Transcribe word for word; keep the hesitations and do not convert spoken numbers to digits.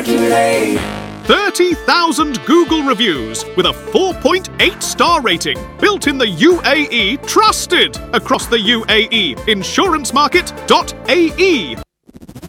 thirty thousand Google reviews with a four point eight star rating. Built in the U A E, trusted across the U A E. insurance market dot A E